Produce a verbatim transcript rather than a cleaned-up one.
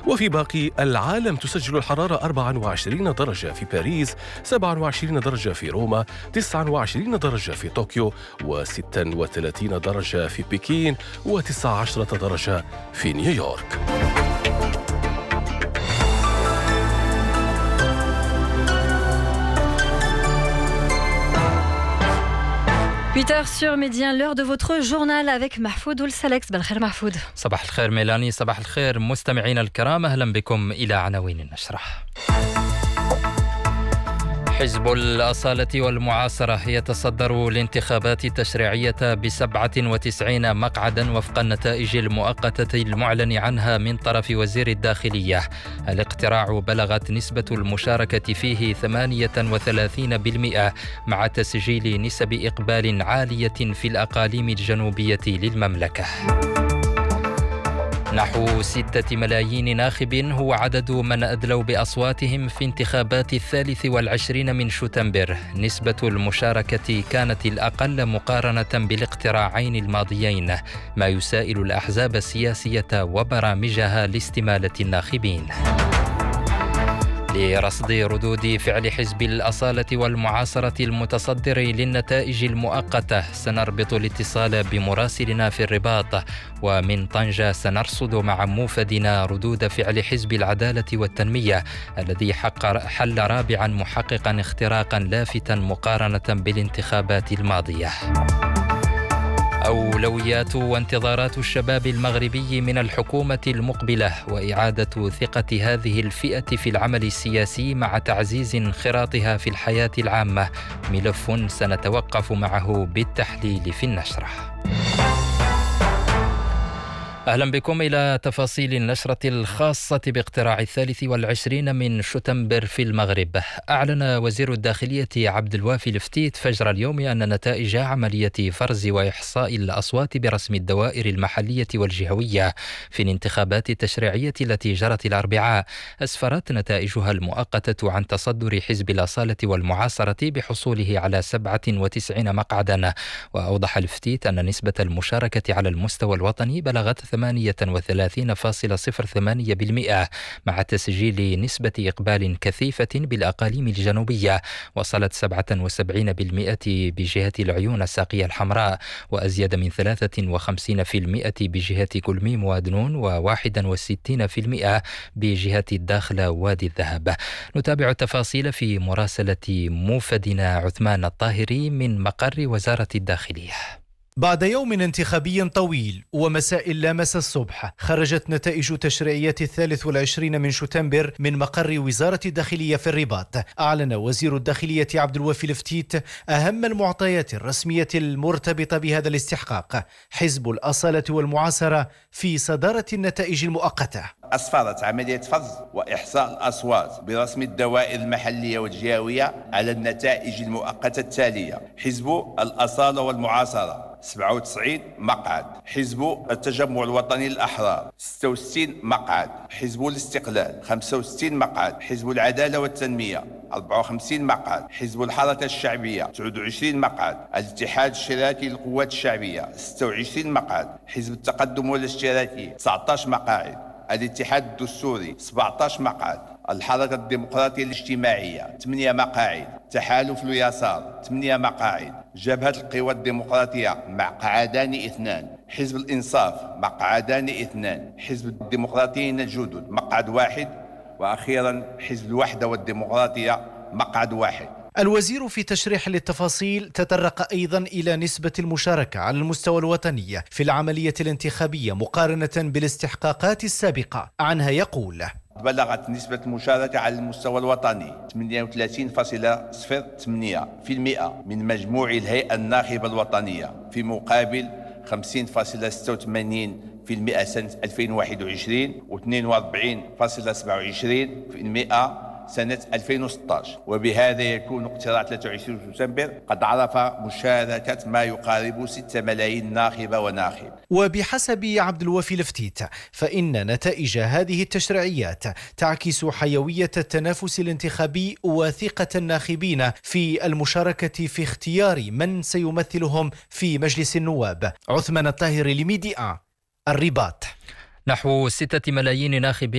وفي باقي العالم تسجل الحرارة أربعة وعشرين درجة في باريس، سبعة وعشرين درجة في روما، تسعة وعشرين درجة في طوكيو، وستة وثلاثين درجة في بكين، وتسعة عشرة درجة في نيويورك. huit heures sur Médien, l'heure de votre journal avec Mahfoud Oulsalex. بالخير محفوظ. صباح الخير ميلاني، صباح الخير مستمعينا الكرام، أهلا بكم إلى عناوين النشرة. حزب الأصالة والمعاصرة يتصدر الانتخابات التشريعية بسبعة وتسعين مقعدا وفق النتائج المؤقتة المعلن عنها من طرف وزير الداخلية. الاقتراع بلغت نسبة المشاركة فيه ثمانية وثلاثين بالمئة مع تسجيل نسب إقبال عالية في الأقاليم الجنوبية للمملكة. نحو ستة ملايين ناخب هو عدد من أدلوا بأصواتهم في انتخابات الثالث والعشرين من شتنبر. نسبة المشاركة كانت الأقل مقارنة بالاقتراعين الماضيين، ما يسائل الأحزاب السياسية وبرامجها لاستمالة الناخبين. لرصد ردود فعل حزب الأصالة والمعاصرة المتصدر للنتائج المؤقتة سنربط الاتصال بمراسلنا في الرباط، ومن طنجة سنرصد مع موفدنا ردود فعل حزب العدالة والتنمية الذي حل رابعا محققا اختراقا لافتا مقارنة بالانتخابات الماضية. أولويات وانتظارات الشباب المغربي من الحكومة المقبلة وإعادة ثقة هذه الفئة في العمل السياسي مع تعزيز انخراطها في الحياة العامة، ملف سنتوقف معه بالتحليل في النشرة. أهلا بكم إلى تفاصيل النشرة الخاصة باقتراع الثالث والعشرين من شتنبر في المغرب. أعلن وزير الداخلية عبد الوافي الفتيت فجر اليوم أن نتائج عملية فرز وإحصاء الأصوات برسم الدوائر المحلية والجهوية في الانتخابات التشريعية التي جرت الأربعاء أسفرت نتائجها المؤقتة عن تصدر حزب الأصالة والمعاصرة بحصوله على سبعة وتسعين مقعدا. وأوضح الفتيت أن نسبة المشاركة على المستوى الوطني بلغت ثمانية وثلاثين فاصلة صفر ثمانية بالمئة مع تسجيل نسبة إقبال كثيفة بالأقاليم الجنوبية وصلت سبعة وسبعين بالمئة بجهة العيون الساقية الحمراء، وأزيد من ثلاثة وخمسين بالمئة بجهة كلميم وادنون، وواحد وستين بالمئة بجهة الداخلة وادي الذهب. نتابع التفاصيل في مراسلة موفدنا عثمان الطاهري من مقر وزارة الداخلية. بعد يوم انتخابي طويل ومساء لامس الصبح، خرجت نتائج تشريعيات الثالث والعشرين من شتنبر من مقر وزارة الداخلية في الرباط. أعلن وزير الداخلية عبد الوافي الفتيت أهم المعطيات الرسمية المرتبطة بهذا الاستحقاق. حزب الأصالة والمعاصرة في صدارة النتائج المؤقتة. أسفرت عملية فرز وإحصاء الأصوات برسم الدوائر المحلية والجهوية على النتائج المؤقتة التالية: حزب الأصالة والمعاصرة سبعة وتسعين مقعد، حزب التجمع الوطني الأحرار ستة وستين مقعد، حزب الاستقلال خمسة وستين مقعد، حزب العدالة والتنمية أربعة وخمسين مقعد، حزب الحركة الشعبية تسعة وعشرين مقعد، الاتحاد الاشتراكي للقوات الشعبية ستة وعشرين مقعد، حزب التقدم والاشتراكي تسعة عشر مقاعد، الاتحاد الدستوري سبعة عشر مقعد، الحركة الديمقراطية الاجتماعية ثمانية مقاعد، تحالف اليسار ثمانية مقاعد، جبهة القوى الديمقراطية مقعدان اثنان، حزب الإنصاف مقعدان اثنان، حزب الديمقراطيين الجدد مقعد واحد، وأخيرا حزب الوحدة والديمقراطية مقعد واحد. الوزير في تشريح للتفاصيل تطرق أيضا إلى نسبة المشاركة على المستوى الوطني في العملية الانتخابية مقارنة بالاستحقاقات السابقة. عنها يقول: بلغت نسبة المشاركة على المستوى الوطني ثمانية وثلاثين فاصلة صفر ثمانية بالمئة من مجموع الهيئة الناخبة الوطنية، في مقابل خمسين فاصلة ستة وثمانين بالمئة سنة ألفين وواحد وعشرين و اثنين وأربعين فاصلة سبعة وعشرين بالمئة سنة ألفين وستة عشر. وبهذا يكون اقتراع ثلاثة وعشرين شتنبر قد عرف مشاركة ما يقارب ستة ملايين ناخبة وناخب. وبحسب عبد الوافي الفتيت فإن نتائج هذه التشريعيات تعكس حيوية التنافس الانتخابي وثقة الناخبين في المشاركة في اختيار من سيمثلهم في مجلس النواب. عثمان الطاهري لميديا الرباط. نحو ستة ملايين ناخب